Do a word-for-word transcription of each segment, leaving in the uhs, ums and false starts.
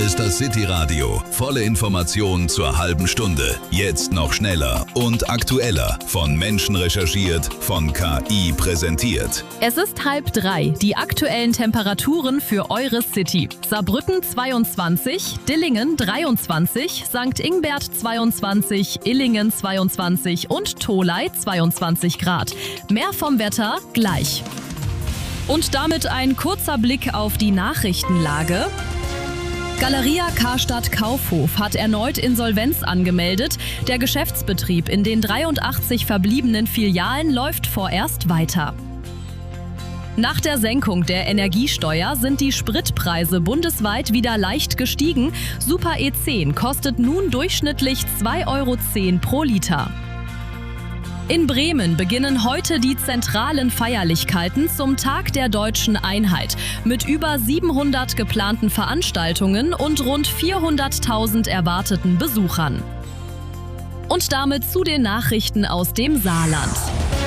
ist das City-Radio. Volle Informationen zur halben Stunde. Jetzt noch schneller und aktueller. Von Menschen recherchiert, von K I präsentiert. Es ist halb drei. Die aktuellen Temperaturen für eure City. Saarbrücken zweiundzwanzig, Dillingen dreiundzwanzig, Sankt Ingbert zweiundzwanzig, Illingen zweiundzwanzig und Tholey zweiundzwanzig Grad. Mehr vom Wetter gleich. Und damit ein kurzer Blick auf die Nachrichtenlage. Galeria Karstadt Kaufhof hat erneut Insolvenz angemeldet. Der Geschäftsbetrieb in den dreiundachtzig verbliebenen Filialen läuft vorerst weiter. Nach der Senkung der Energiesteuer sind die Spritpreise bundesweit wieder leicht gestiegen. Super E zehn kostet nun durchschnittlich zwei Euro zehn pro Liter. In Bremen beginnen heute die zentralen Feierlichkeiten zum Tag der Deutschen Einheit mit über siebenhundert geplanten Veranstaltungen und rund vierhunderttausend erwarteten Besuchern. Und damit zu den Nachrichten aus dem Saarland.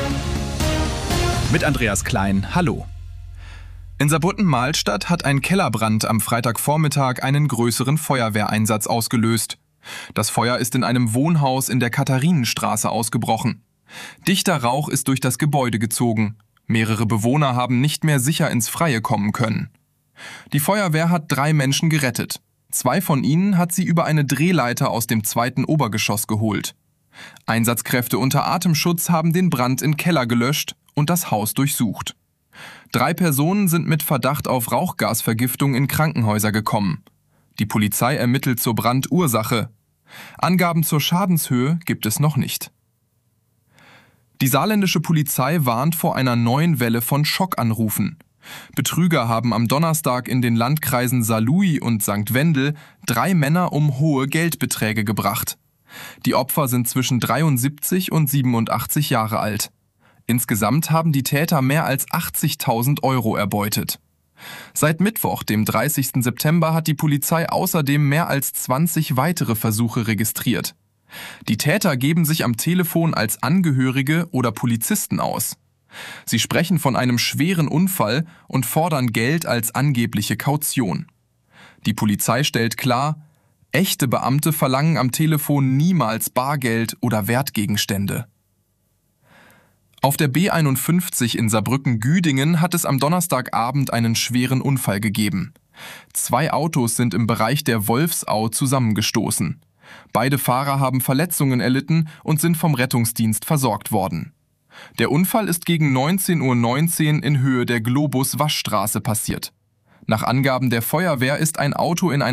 Mit Andreas Klein, hallo. In Saarbrücken-Mahlstadt hat ein Kellerbrand am Freitagvormittag einen größeren Feuerwehreinsatz ausgelöst. Das Feuer ist in einem Wohnhaus in der Katharinenstraße ausgebrochen. Dichter Rauch ist durch das Gebäude gezogen. Mehrere Bewohner haben nicht mehr sicher ins Freie kommen können. Die Feuerwehr hat drei Menschen gerettet. Zwei von ihnen hat sie über eine Drehleiter aus dem zweiten Obergeschoss geholt. Einsatzkräfte unter Atemschutz haben den Brand im Keller gelöscht und das Haus durchsucht. Drei Personen sind mit Verdacht auf Rauchgasvergiftung in Krankenhäuser gekommen. Die Polizei ermittelt zur Brandursache. Angaben zur Schadenshöhe gibt es noch nicht. Die saarländische Polizei warnt vor einer neuen Welle von Schockanrufen. Betrüger haben am Donnerstag in den Landkreisen Saarlouis und Sankt Wendel drei Männer um hohe Geldbeträge gebracht. Die Opfer sind zwischen dreiundsiebzig und siebenundachtzig Jahre alt. Insgesamt haben die Täter mehr als achtzigtausend Euro erbeutet. Seit Mittwoch, dem dreißigsten September, hat die Polizei außerdem mehr als zwanzig weitere Versuche registriert. Die Täter geben sich am Telefon als Angehörige oder Polizisten aus. Sie sprechen von einem schweren Unfall und fordern Geld als angebliche Kaution. Die Polizei stellt klar, echte Beamte verlangen am Telefon niemals Bargeld oder Wertgegenstände. Auf der B einundfünfzig in Saarbrücken-Güdingen hat es am Donnerstagabend einen schweren Unfall gegeben. Zwei Autos sind im Bereich der Wolfsau zusammengestoßen. Beide Fahrer haben Verletzungen erlitten und sind vom Rettungsdienst versorgt worden. Der Unfall ist gegen neunzehn Uhr neunzehn in Höhe der Globus-Waschstraße passiert. Nach Angaben der Feuerwehr ist ein Auto in ein